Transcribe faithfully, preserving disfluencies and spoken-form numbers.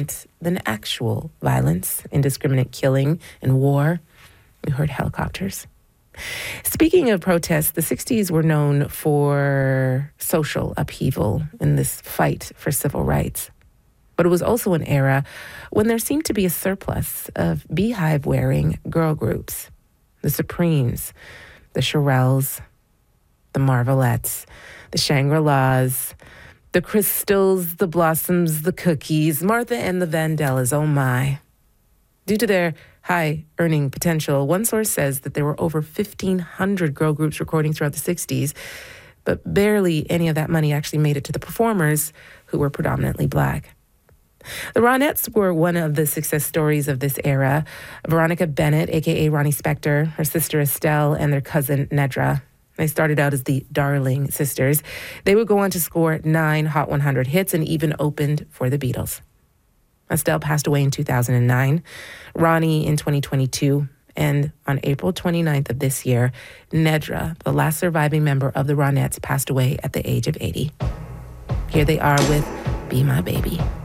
violent than actual violence, indiscriminate killing and war. We heard helicopters. Speaking of protests, the sixties were known for social upheaval in this fight for civil rights. But it was also an era when there seemed to be a surplus of beehive-wearing girl groups. The Supremes, the Shirelles, the Marvelettes, the Shangri-Las, the Crystals, the Blossoms, the Cookies, Martha and the Vandellas, oh my. Due to their high earning potential, one source says that there were over fifteen hundred girl groups recording throughout the sixties, but barely any of that money actually made it to the performers, who were predominantly black. The Ronettes were one of the success stories of this era. Veronica Bennett, a k a. Ronnie Spector, her sister Estelle, and their cousin Nedra. They started out as the Darling Sisters. They would go on to score nine Hot one hundred hits and even opened for the Beatles. Estelle passed away in two thousand nine, Ronnie in twenty twenty-two, and on April twenty-ninth of this year, Nedra, the last surviving member of the Ronettes, passed away at the age of eighty. Here they are with Be My Baby.